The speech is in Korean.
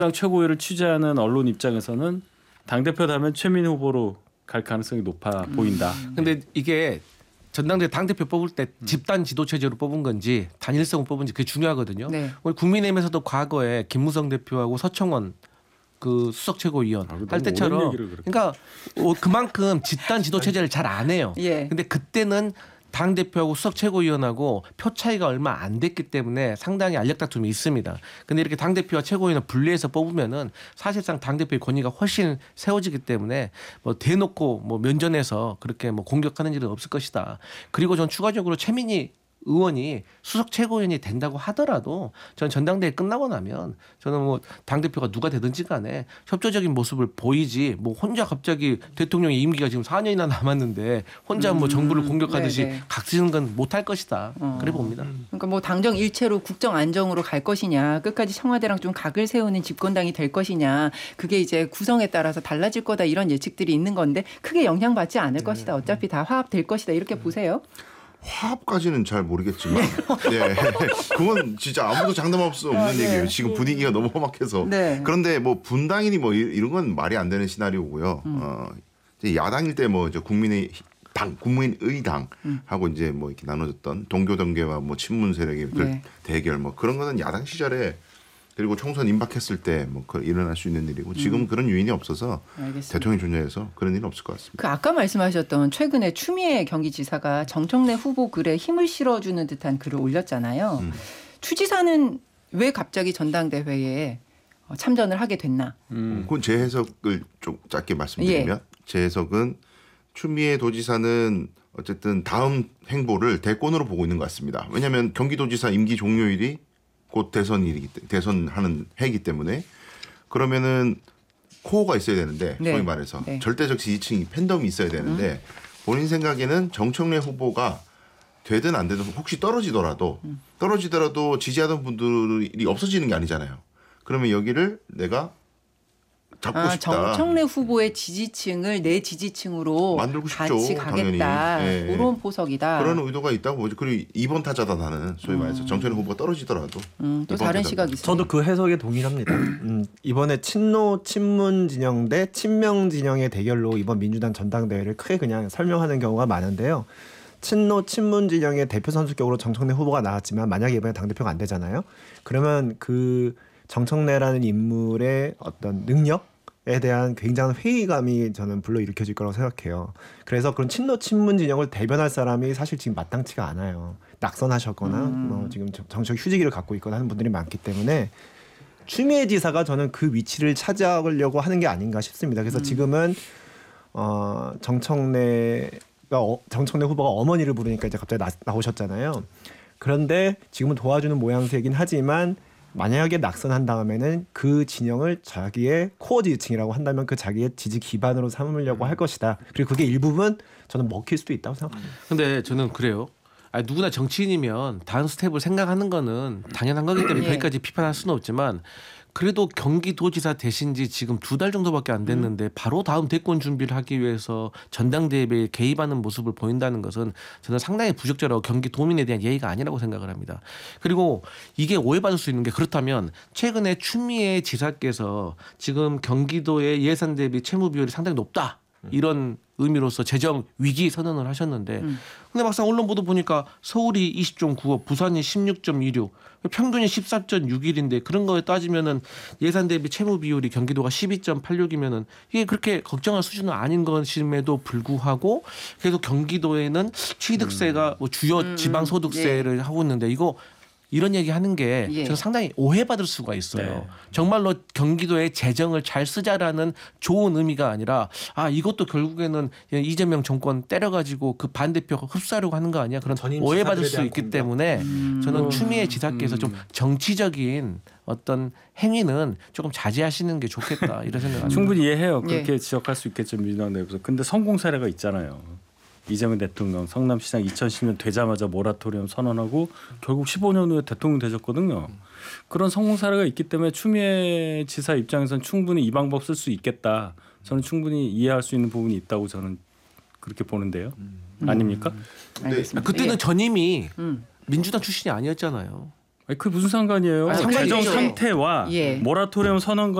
최고위를 취재하는 언론 입장에서는 당대표 되면 최민희 후보로 갈 가능성이 높아 보인다. 근데 이게 전당대회 당대표 뽑을 때 집단 지도 체제로 뽑은 건지 단일성을 뽑은지 그게 중요하거든요. 네. 우리 국민의힘에서도 과거에 김무성 대표하고 서청원 그 수석 최고위원 할 때처럼 그러니까 그만큼 집단 지도 체제를 잘 안 해요. 예. 근데 그때는 당 대표하고 수석 최고위원하고 표 차이가 얼마 안 됐기 때문에 상당히 알력 다툼이 있습니다. 근데 이렇게 당 대표와 최고위원을 분리해서 뽑으면은 사실상 당 대표의 권위가 훨씬 세워지기 때문에 뭐 대놓고 뭐 면전에서 그렇게 뭐 공격하는 일은 없을 것이다. 그리고 전 추가적으로 최민희 의원이 수석 최고위원이 된다고 하더라도 저는 전당대회 끝나고 나면 저는 뭐 당대표가 누가 되든지 간에 협조적인 모습을 보이지 뭐 혼자 갑자기 대통령의 임기가 지금 4년이나 남았는데 혼자 뭐 정부를 공격하듯이 네네. 각지는 건 못할 것이다. 그래 봅니다. 그러니까 뭐 당정 일체로 국정 안정으로 갈 것이냐, 끝까지 청와대랑 좀 각을 세우는 집권당이 될 것이냐, 그게 이제 구성에 따라서 달라질 거다 이런 예측들이 있는 건데 크게 영향받지 않을 것이다. 어차피 다 화합될 것이다 이렇게 보세요. 화합까지는 잘 모르겠지만 네. 그건 진짜 아무도 장담할 수 없는 네. 얘기예요. 지금 분위기가 너무 험악해서. 네. 그런데 뭐 분당이니 뭐 이런 건 말이 안 되는 시나리오고요. 이제 야당일 때 뭐 이제 국민의당하고 이제 뭐 이렇게 나눠졌던 동교동계와 뭐 친문 세력의 네. 대결 뭐 그런 거는 야당 시절에 그리고 총선 임박했을 때 뭐 일어날 수 있는 일이고 지금 그런 요인이 없어서 알겠습니다. 대통령 존재해서 그런 일은 없을 것 같습니다. 그 아까 말씀하셨던 최근에 추미애 경기지사가 정청래 후보 글에 힘을 실어주는 듯한 글을 올렸잖아요. 추 지사는 왜 갑자기 전당대회에 참전을 하게 됐나? 그건 제 해석을 좀 짧게 말씀드리면 제 해석은 추미애 도지사는 어쨌든 다음 행보를 대권으로 보고 있는 것 같습니다. 왜냐하면 경기도지사 임기 종료일이 곧 대선하는 해이기 때문에 그러면은 코어가 있어야 되는데 네. 소위 말해서 네. 절대적 지지층이 팬덤이 있어야 되는데 본인 생각에는 정청래 후보가 되든 안 되든 혹시 떨어지더라도 지지하던 분들이 없어지는 게 아니잖아요. 그러면 여기를 내가 잡고 싶다. 정청래 후보의 지지층을 내 지지층으로 만들고 싶죠, 같이 가겠다. 당연히. 예. 그런 포석이다. 그런 의도가 있다고 보죠. 그리고 2번 타자다 나는 소위 말해서 정청래 후보가 떨어지더라도 또 2번 다른 타자다. 시각이 있어요. 저도 그 해석에 동의합니다. 이번에 친문 진영 대 친명 진영의 대결로 이번 민주당 전당대회를 크게 그냥 설명하는 경우가 많은데요. 친문 진영의 대표 선수격으로 정청래 후보가 나왔지만 만약에 이번에 당대표가 안 되잖아요. 그러면 그 정청래라는 인물의 어떤 능력에 대한 굉장한 회의감이 저는 불러일으켜질 거라고 생각해요. 그래서 그런 친문 진영을 대변할 사람이 사실 지금 마땅치가 않아요. 낙선하셨거나 뭐 지금 정치적 휴직기를 갖고 있거나 하는 분들이 많기 때문에 추미애 지사가 저는 그 위치를 차지하려고 하는 게 아닌가 싶습니다. 그래서 지금은 정청래 후보가 어머니를 부르니까 이제 갑자기 나오셨잖아요. 그런데 지금은 도와주는 모양새이긴 하지만 만약에 낙선한 다음에는 그 진영을 자기의 코어 지지층이라고 한다면 그 자기의 지지 기반으로 삼으려고 할 것이다. 그리고 그게 일부분 저는 먹힐 수도 있다고 생각합니다. 근데 저는 그래요. 누구나 정치인이면 다음 스텝을 생각하는 거는 당연한 거기 때문에 거기까지 비판할 수는 없지만 그래도 경기도지사 되신 지 지금 2달 정도밖에 안 됐는데 바로 다음 대권 준비를 하기 위해서 전당대회에 개입하는 모습을 보인다는 것은 저는 상당히 부적절하고 경기도민에 대한 예의가 아니라고 생각을 합니다. 그리고 이게 오해받을 수 있는 게 그렇다면 최근에 추미애 지사께서 지금 경기도의 예산 대비 채무 비율이 상당히 높다. 이런 의미로서 재정 위기 선언을 하셨는데 근데 막상 언론 보도 보니까 서울이 20.95, 부산이 16.26, 평균이 14.61인데 그런 거에 따지면은 예산 대비 채무 비율이 경기도가 12.86이면은 이게 그렇게 걱정할 수준은 아닌 것임에도 불구하고 계속 경기도에는 취득세가 뭐 주요 지방 소득세를 하고 있는데 이런 얘기 하는 게 저는 상당히 오해받을 수가 있어요. 네. 정말로 경기도의 재정을 잘 쓰자라는 좋은 의미가 아니라 이것도 결국에는 이재명 정권 때려가지고 그 반대표 흡수하려고 하는 거 아니야? 그런 오해받을 수 있기 때문에 저는 추미애 지사께서 좀 정치적인 어떤 행위는 조금 자제하시는 게 좋겠다 이런 생각을 합니다. 충분히 이해해요. 그렇게 지적할 수 있겠죠. 민주당 내에서. 근데 성공 사례가 있잖아요. 이재명 대통령 성남시장 2010년 되자마자 모라토리엄 선언하고 결국 15년 후에 대통령 되셨거든요. 그런 성공 사례가 있기 때문에 추미애 지사 입장에서는 충분히 이 방법 쓸 수 있겠다. 저는 충분히 이해할 수 있는 부분이 있다고 저는 그렇게 보는데요. 아닙니까? 알겠습니다. 그때는 전임이 민주당 출신이 아니었잖아요. 그게 무슨 상관이에요? 아, 재정 상관이죠. 상태와 예. 모라토리엄 선언과